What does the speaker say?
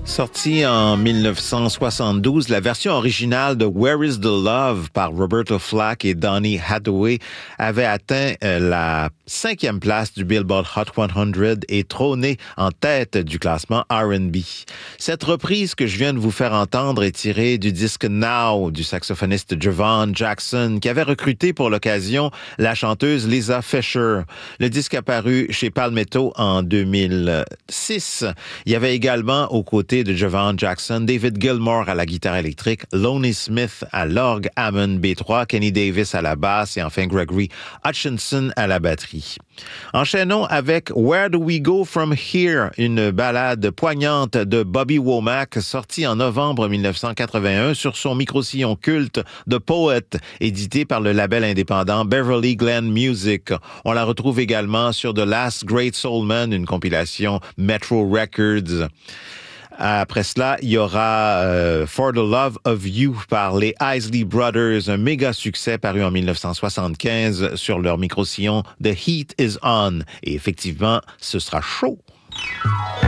Sorti en 1972, la version originale de Where is the Love par Roberta Flack et Donny Hathaway avait atteint la 5e place du Billboard Hot 100 et trôné en tête du classement R&B. Cette reprise que je viens de vous faire entendre est tirée du disque Now du saxophoniste Javon Jackson qui avait recruté pour l'occasion la chanteuse Lisa Fischer. Le disque apparu chez Palmetto en 2006. Il y avait également aux côtés de Javon Jackson, David Gilmour à la guitare électrique, Lonnie Smith à l'orgue Hammond B3, Kenny Davis à la basse et enfin Gregory Hutchinson à la batterie. Enchaînons avec Where Do We Go From Here, une ballade poignante de Bobby Womack sortie en novembre 1981 sur son micro-sillon culte The Poet, édité par le label indépendant Beverly Glen Music. On la retrouve également sur The Last Great Soul Man, une compilation Metro Records. Après cela, il y aura For the Love of You par les Isley Brothers, un méga succès paru en 1975 sur leur micro-sillon The Heat is On. Et effectivement, ce sera chaud.